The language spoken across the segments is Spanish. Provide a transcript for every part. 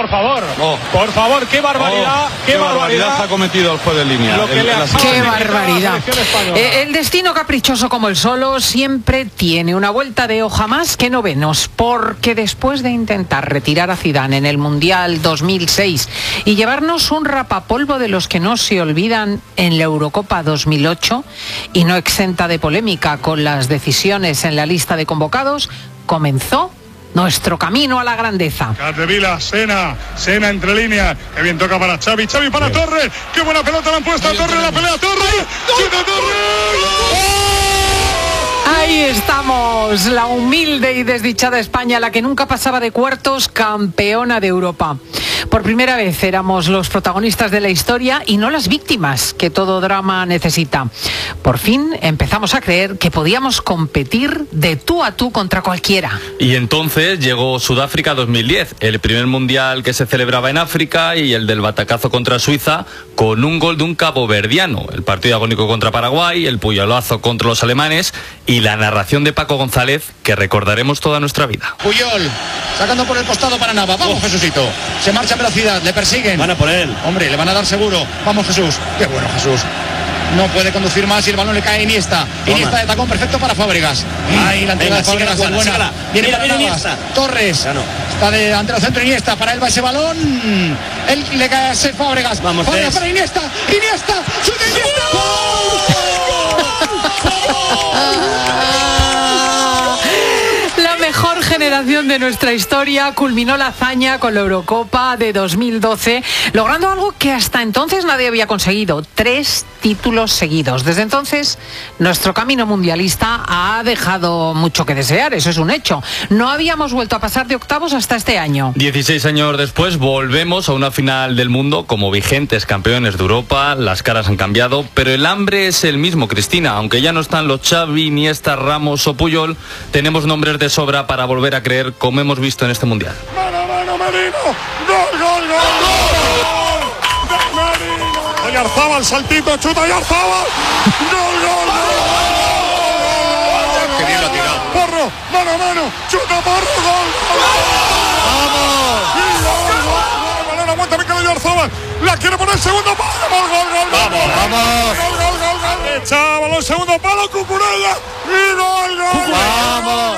por favor. Por favor, qué barbaridad. Qué barbaridad ha cometido el juez de línea. Qué barbaridad. El destino caprichoso como el solo siempre tiene una vuelta de hoja más que novenos, porque después de intentar retirar a Zidane en el Mundial 2006 y llevarnos un rapapolvo de los que no se olvidan en la Eurocopa 2008, y no exenta de polémica con las decisiones en la lista de convocados, comenzó nuestro camino a la grandeza. Capdevila, Sena entre líneas, que bien toca para Xavi para Torres, qué buena pelota la han puesto a Torres, la pelea Torres, ¡chuta Torres! Ahí estamos, la humilde y desdichada España, la que nunca pasaba de cuartos, campeona de Europa. Por primera vez éramos los protagonistas de la historia y no las víctimas que todo drama necesita. Por fin empezamos a creer que podíamos competir de tú a tú contra cualquiera. Y entonces llegó Sudáfrica 2010, el primer mundial que se celebraba en África, y el del batacazo contra Suiza, con un gol de un caboverdiano, el partido agónico contra Paraguay, el puyolazo contra los alemanes y la narración de Paco González, que recordaremos toda nuestra vida. Puyol, sacando por el costado para Nava. Vamos, Jesucito. Se marcha en velocidad, le persiguen. Van a por él. Hombre, le van a dar seguro. Vamos, Jesús. Qué bueno, Jesús. No puede conducir más y el balón le cae a Iniesta. Iniesta de tacón perfecto para Fábregas. Ahí la entrega de Fábregas es buena. Viene para Navas. Torres. Está de delantero centro Iniesta. Para él va ese balón. Él le cae a Fábregas. Vamos, Fábregas para Iniesta. Iniesta. ¡Chuta Iniesta! La mejor generación de nuestra historia culminó la hazaña con la Eurocopa de 2012, logrando algo que hasta entonces nadie había conseguido: 3 títulos seguidos. Desde entonces, nuestro camino mundialista ha dejado mucho que desear, eso es un hecho. No habíamos vuelto a pasar de octavos hasta este año. 16 años después volvemos a una final del mundo como vigentes campeones de Europa. Las caras han cambiado, pero el hambre es el mismo, Cristina. Aunque ya no están los Xavi, Iniesta, Ramos o Puyol, tenemos nombres de sobra para volver a creer, como hemos visto en este mundial. ¡Mano, Marino! ¡Gol! Oyarzábal, saltito, chuta Oyarzábal. ¡Gol! ¡Qué bien lo ha tirado! Porro, mano, chuta Porro, gol. ¡Vamos! Balón, aguanta, me queda Oyarzábal. La quiere poner segundo palo. ¡Gol! ¡Vamos! ¡Gol! Echa balón, segundo palo, Cucurella. ¡Y gol! ¡Vamos!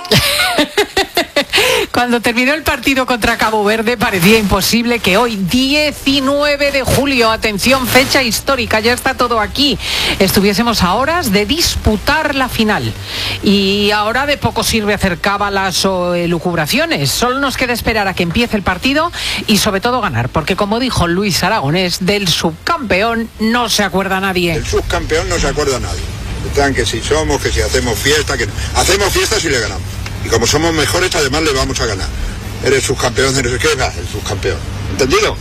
Cuando terminó el partido contra Cabo Verde parecía imposible que hoy, 19 de julio, atención, fecha histórica, ya está todo aquí, estuviésemos a horas de disputar la final. Y ahora de poco sirve hacer cábalas o elucubraciones, solo nos queda esperar a que empiece el partido y sobre todo ganar, porque como dijo Luis Aragonés, del subcampeón no se acuerda nadie. El subcampeón no se acuerda nadie. Están que si somos, que si hacemos fiesta, que hacemos fiesta si le ganamos. Y como somos mejores, además le vamos a ganar. Eres subcampeón, ¿qué es el subcampeón? ¿Entendido?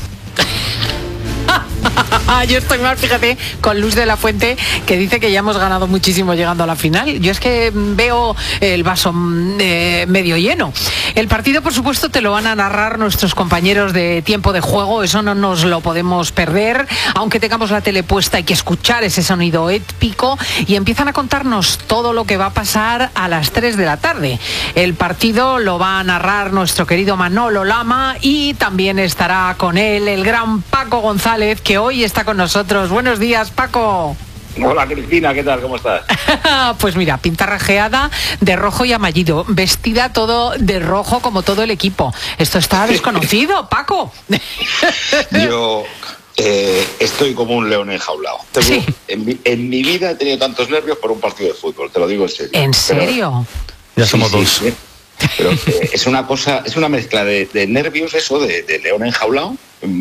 Yo estoy mal, fíjate, con Luz de la Fuente, que dice que ya hemos ganado muchísimo llegando a la final. Yo es que veo el vaso medio lleno. El partido, por supuesto, te lo van a narrar nuestros compañeros de Tiempo de Juego, eso no nos lo podemos perder. Aunque tengamos la tele puesta, hay que escuchar ese sonido épico, y empiezan a contarnos todo lo que va a pasar a las 3 de la tarde. El partido lo va a narrar nuestro querido Manolo Lama, y también estará con él el gran Paco González, que hoy está con nosotros. Buenos días, Paco. Hola, Cristina, ¿qué tal? ¿Cómo estás? Pues mira, pintarrajeada de rojo y amarillo, vestida todo de rojo como todo el equipo. Esto está desconocido, Paco. Yo estoy como un león enjaulado. Sí. En mi vida he tenido tantos nervios por un partido de fútbol, te lo digo en serio. ¿En serio? Ya somos dos. Sí. Pero es una cosa, es una mezcla de nervios, eso, de león enjaulado,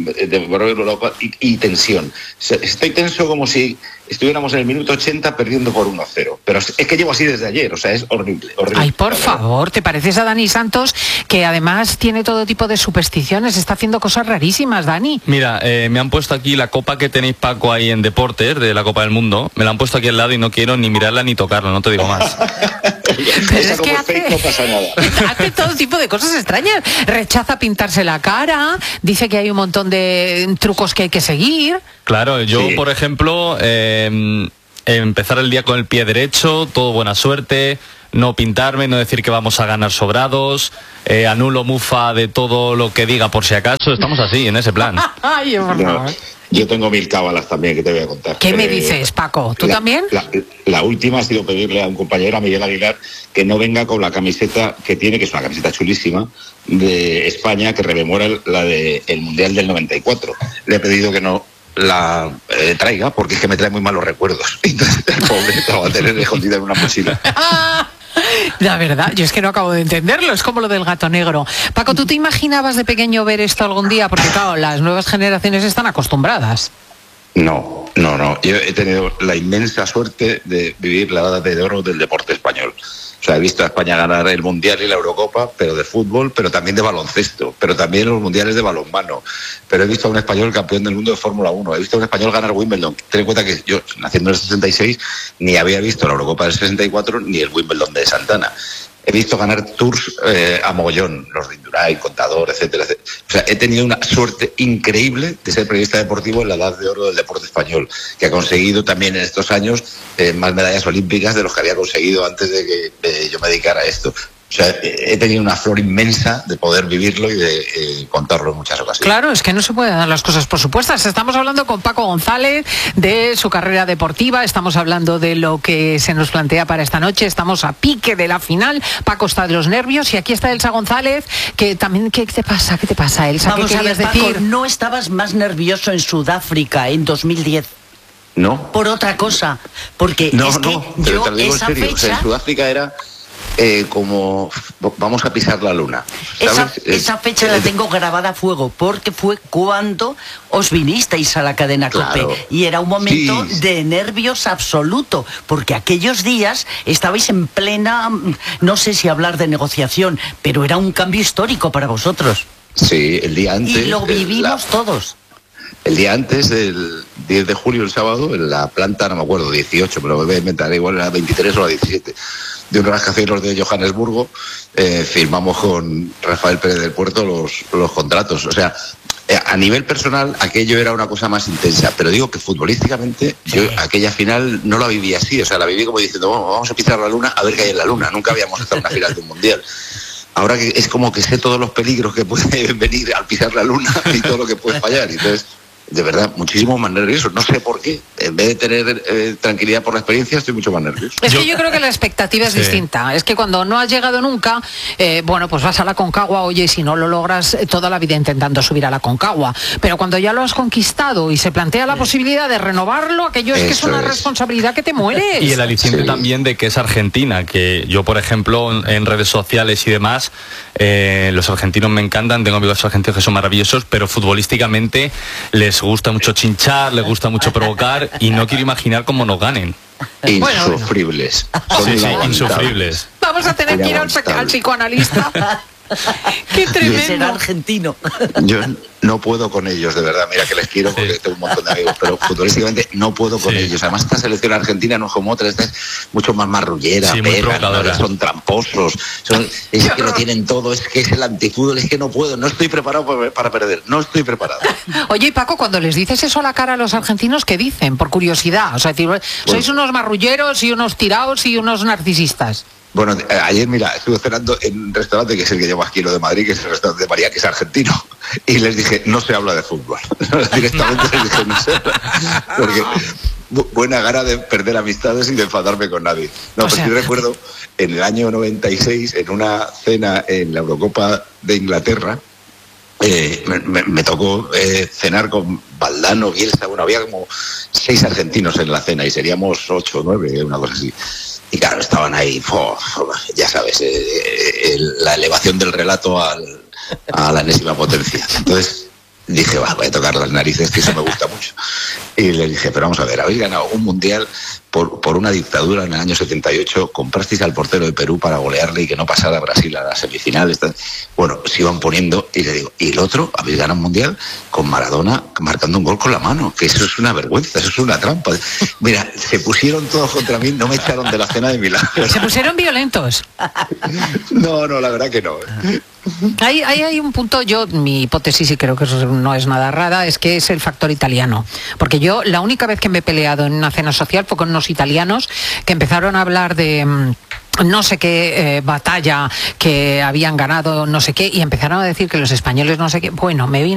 y tensión. Estoy tenso como si estuviéramos en el minuto 80 perdiendo por 1-0. Pero es que llevo así desde ayer, o sea, es horrible. Ay, por favor, ¿te pareces a Dani Santos, que además tiene todo tipo de supersticiones? Está haciendo cosas rarísimas, Dani. Mira, me han puesto aquí la copa que tenéis, Paco, ahí en Deportes, de la Copa del Mundo. Me la han puesto aquí al lado y no quiero ni mirarla ni tocarla, no te digo más. Pero es que no pasa nada. hace todo tipo de cosas extrañas. Rechaza pintarse la cara, dice que hay un montón de trucos que hay que seguir. Claro, yo, por ejemplo, empezar el día con el pie derecho, todo buena suerte, no pintarme, no decir que vamos a ganar sobrados, anulo mufa de todo lo que diga por si acaso. Estamos así, en ese plan. Ay, No, yo tengo 1000 cábalas también que te voy a contar. ¿Qué me dices, Paco? ¿Tú también? La última ha sido pedirle a un compañero, a Miguel Aguilar, que no venga con la camiseta que tiene, que es una camiseta chulísima, de España, que rememora la del Mundial del 94. Le he pedido que no la traiga, porque es que me trae muy malos recuerdos. Entonces el pobre la va a tener escondida en una mochila. La verdad, yo es que no acabo de entenderlo, es como lo del gato negro. Paco, ¿tú te imaginabas de pequeño ver esto algún día? Porque claro, las nuevas generaciones están acostumbradas. No. Yo he tenido la inmensa suerte de vivir la edad de oro del deporte español. O sea, he visto a España ganar el Mundial y la Eurocopa, pero de fútbol, pero también de baloncesto, pero también los mundiales de balonmano. Pero he visto a un español campeón del mundo de Fórmula 1, he visto a un español ganar Wimbledon. Ten en cuenta que yo, naciendo en el 66, ni había visto la Eurocopa del 64 ni el Wimbledon de Santana. He visto ganar tours a mogollón, los de Indurain, Contador, etcétera, etcétera. O sea, he tenido una suerte increíble de ser periodista deportivo en la edad de oro del deporte español, que ha conseguido también en estos años más medallas olímpicas de los que había conseguido antes de que yo me dedicara a esto. O sea, he tenido una flor inmensa de poder vivirlo y de contarlo en muchas ocasiones. Claro, es que no se pueden dar las cosas por supuestas. Estamos hablando con Paco González de su carrera deportiva, estamos hablando de lo que se nos plantea para esta noche, estamos a pique de la final. Paco está de los nervios y aquí está Elsa González, que también, ¿qué te pasa? ¿Qué te pasa, Elsa? Vamos ¿Qué a ver, querías Paco, decir? ¿no estabas más nervioso en Sudáfrica en 2010? No. Por otra cosa, porque No, es que pero yo te lo digo esa en serio. O sea, fecha... en Sudáfrica era como vamos a pisar la luna, ¿sabes? Esa fecha la tengo grabada a fuego, porque fue cuando os vinisteis a la cadena COPE. Claro. Y era un momento Sí. de nervios absoluto, porque aquellos días estabais en plena, no sé si hablar de negociación, pero era un cambio histórico para vosotros. Sí, el día antes. Y lo vivimos todos. El día antes, el 10 de julio, el sábado, en la planta, no me acuerdo, 18, me lo voy a inventar, igual era 23 o la 17, de unos rascacielos de Johannesburgo, firmamos con Rafael Pérez del Puerto los contratos. O sea, a nivel personal, aquello era una cosa más intensa, pero digo que futbolísticamente, yo aquella final no la viví así, o sea, la viví como diciendo, bueno, vamos a pisar la luna a ver qué hay en la luna. Nunca habíamos estado en una final de un mundial. Ahora que es como que sé todos los peligros que pueden venir al pisar la luna y todo lo que puede fallar. Entonces, de verdad, muchísimo más nervioso. No sé por qué. En vez de tener tranquilidad por la experiencia, estoy mucho más nervioso. Es que yo creo que la expectativa es distinta. Es que cuando no has llegado nunca, bueno, pues vas a la Concagua, oye, y si no lo logras toda la vida intentando subir a la Concagua. Pero cuando ya lo has conquistado y se plantea la posibilidad de renovarlo, aquello es que es una responsabilidad que te mueres. Y el aliciente también de que es Argentina, que yo, por ejemplo, en redes sociales y demás, los argentinos me encantan, tengo amigos argentinos que son maravillosos, pero futbolísticamente les gusta mucho chinchar, les gusta mucho provocar y no quiero imaginar cómo nos ganen. Insufribles. Son insufribles. Vamos a tener que ir al psicoanalista. Qué tremendo. Será argentino. Yo no puedo con ellos, de verdad. Mira que les quiero porque tengo un montón de amigos, pero futbolísticamente no puedo con ellos. Además, esta selección argentina no es como otra, esta es mucho más marrullera, pega, son tramposos, es que lo tienen todo, es que es el antifútbol, es que no puedo, no estoy preparado para perder, no estoy preparado. Oye, Paco, cuando les dices eso a la cara a los argentinos, ¿qué dicen? Por curiosidad, o sea, sois unos marrulleros y unos tiraos y unos narcisistas. Bueno, ayer, mira, estuve cenando en un restaurante que es el que yo más quiero de Madrid, que es el restaurante de María, que es argentino, y les dije, no se habla de fútbol. Directamente les dije, no se habla, porque buena gana de perder amistades y de enfadarme con nadie. No, pero sí recuerdo, en el año 96, en una cena en la Eurocopa de Inglaterra, me tocó cenar con Valdano, Bielsa, bueno, había como 6 argentinos en la cena y seríamos 8 o 9, una cosa así. Y claro, estaban ahí, ya sabes, la elevación del relato a la enésima potencia. Entonces dije, voy a tocar las narices, que eso me gusta mucho. Y le dije, pero vamos a ver, habéis ganado un mundial por una dictadura en el año 78, comprasteis al portero de Perú para golearle y que no pasara a Brasil a la semifinal. Bueno, se iban poniendo, y le digo, y el otro, habéis ganado un mundial con Maradona marcando un gol con la mano, que eso es una vergüenza, eso es una trampa. Mira, se pusieron todos contra mí, no me echaron de la cena de milagro. Se pusieron violentos. No, la verdad que no. Hay un punto, mi hipótesis, y creo que eso no es nada rara, es que es el factor italiano. Porque yo, la única vez que me he peleado en una cena social fue con unos italianos que empezaron a hablar de no sé qué batalla que habían ganado, no sé qué, y empezaron a decir que los españoles no sé qué. Bueno, me vine